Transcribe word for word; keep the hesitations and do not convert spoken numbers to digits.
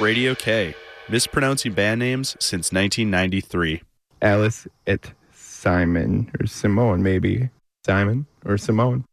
Radio K, mispronouncing band names since nineteen ninety-three. Alice et Simon, or Simone maybe. Simon or Simone.